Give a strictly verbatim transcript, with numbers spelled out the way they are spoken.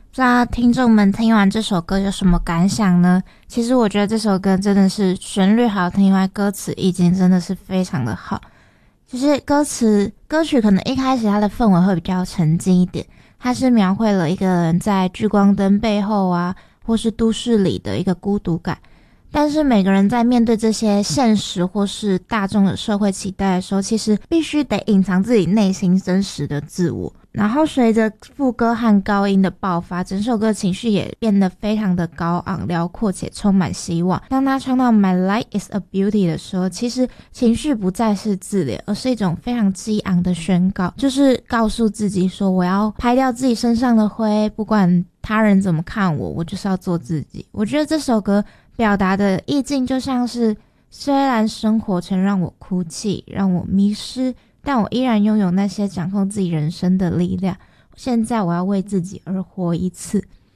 不知道听众们听完这首歌有什么感想呢？其实我觉得这首歌真的是旋律好听，以外歌词意境真的是非常的好。就是歌词歌曲可能一开始它的氛围会比较沉静一点，它是描绘了一个人在聚光灯背后啊，或是都市里的一个孤独感。但是每个人在面对这些现实或是大众的社会期待的时候，其实必须得隐藏自己内心真实的自我。然后随着副歌和高音的爆发，整首歌情绪也变得非常的高昂辽阔且充满希望。当他唱到 My life is a beauty 的时候，其实情绪不再是自怜，而是一种非常激昂的宣告，就是告诉自己说我要拍掉自己身上的灰，不管他人怎么看我，我就是要做自己。我觉得这首歌表达的意境就像是，虽然生活曾让我哭泣，让我迷失，但我依然拥有那些掌控自己人生的力量。现在我要为自己而活一次。